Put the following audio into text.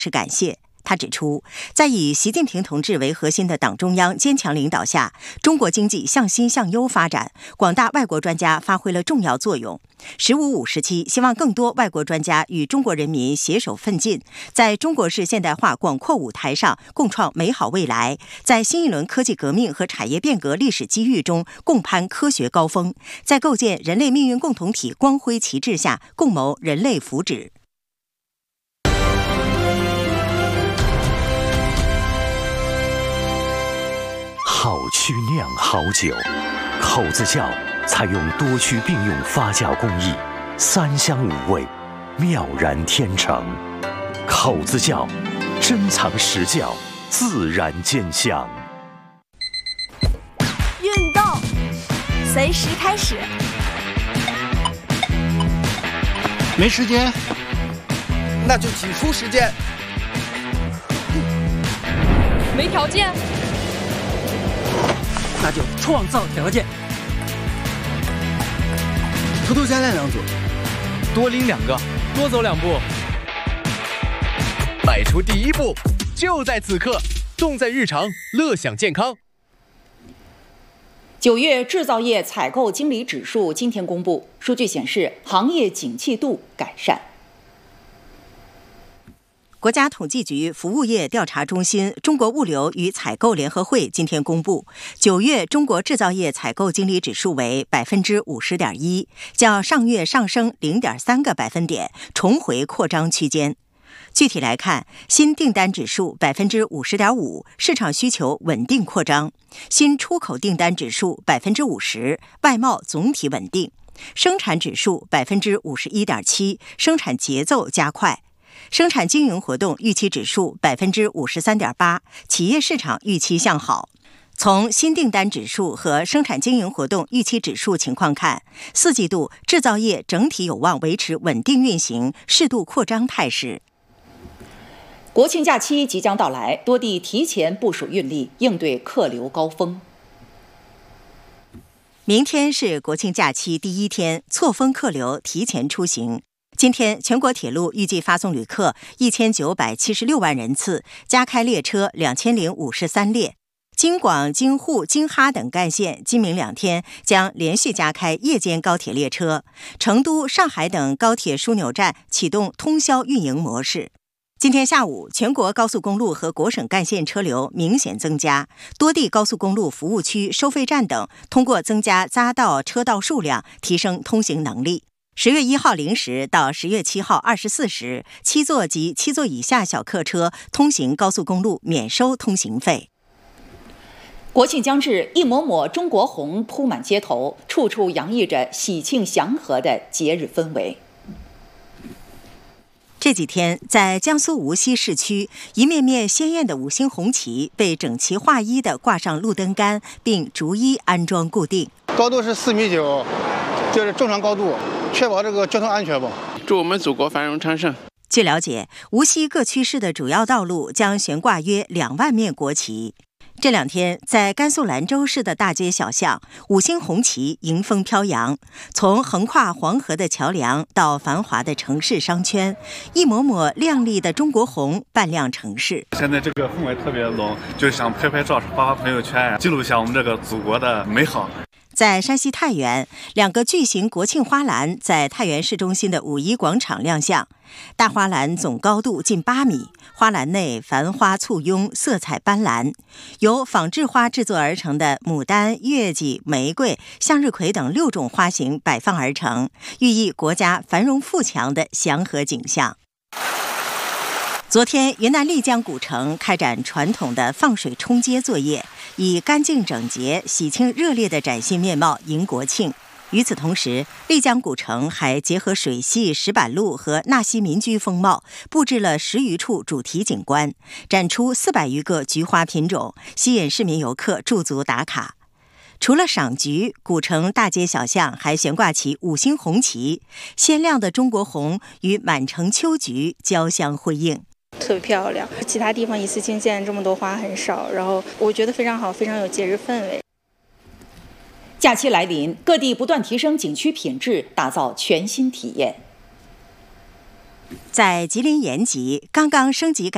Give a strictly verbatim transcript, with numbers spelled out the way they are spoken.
是感谢。他指出，在以习近平同志为核心的党中央坚强领导下，中国经济向新向优发展，广大外国专家发挥了重要作用。十五五时期，希望更多外国专家与中国人民携手奋进，在中国式现代化广阔舞台上共创美好未来，在新一轮科技革命和产业变革历史机遇中共攀科学高峰，在构建人类命运共同体光辉旗帜下共谋人类福祉。 好曲酿好酒，口子窖采用多区并用发酵工艺，三香五味，妙然天成。口子窖，珍藏实窖，自然见香。 运动，随时开始。 没时间， 那就挤出时间。 没条件。 那就创造条件。 头头加练两组， 多拎两个，多走两步， 迈出第一步，就在此刻，重在日常，乐享健康。 九月制造业采购经理指数今天公布，数据显示行业景气度改善。 国家统计局服务业调查中心中国物流与采购联合会今天公布，九月中国制造业采购经理指数为百分之五十点一，较上月上升零点三个百分点，重回扩张区间。具体来看，新订单指数百分之五十点五，市场需求稳定扩张；新出口订单指数百分之五十，外贸总体稳定；生产指数百分之五十一点七，生产节奏加快。生产经营活动预期指数百分之五十三点八，企业市场预期向好。从新订单指数和生产经营活动预期指数情况看，四季度制造业整体有望维持稳定运行、适度扩张态势。 国庆假期即将到来，多地提前部署运力，应对客流高峰。 明天是国庆假期第一天，错峰客流提前出行。今天，全国铁路预计发送旅客一千九百七十六万人次，加开列车两千零五十三列。京广、京沪、京哈等干线今明两天将连续加开夜间高铁列车，成都、上海等高铁枢纽站启动通宵运营模式。今天下午，全国高速公路和国省干线车流明显增加，多地高速公路服务区、收费站等通过增加匝道、车道数量，提升通行能力。十月一号零时到十月七号二十四时，七座及七座以下小客车通行高速公路免收通行费。 国庆将至，一抹抹中国红铺满街头，处处洋溢着喜庆祥和的节日氛围。 这几天，在江苏无锡市区，一面面鲜艳的五星红旗被整齐划一地挂上路灯杆，并逐一安装固定。 高度是四米九，就是正常高度，确保这个交通安全吧。 祝我们祖国繁荣昌盛。 据了解，无锡各区市的主要道路将悬挂约两万面国旗。这两天，在甘肃兰州市的大街小巷，五星红旗迎风飘扬，从横跨黄河的桥梁到繁华的城市商圈，一抹抹亮丽的中国红伴亮城市。 现在这个氛围特别浓，就想拍拍照、发发朋友圈，记录一下我们这个祖国的美好。 在山西太原，两个巨型国庆花篮在太原市中心的五一广场亮相。大花篮总高度近八米，花篮内繁花簇拥，色彩斑斓。由仿制花制作而成的牡丹、月季、玫瑰、向日葵等六种花型摆放而成，寓意国家繁荣富强的祥和景象。昨天，云南丽江古城开展传统的放水冲街作业，以干净整洁、喜庆热烈的崭新面貌迎国庆。与此同时，丽江古城还结合水系、石板路和纳西民居风貌，布置了十余处主题景观，展出四百余个菊花品种，吸引市民游客驻足打卡。除了赏菊，古城大街小巷还悬挂起五星红旗，鲜亮的中国红与满城秋菊交相辉映。 特别漂亮，其他地方一次性见这么多花很少，然后我觉得非常好，非常有节日氛围。 假期来临，各地不断提升景区品质，打造全新体验。 在吉林延吉，刚刚升级改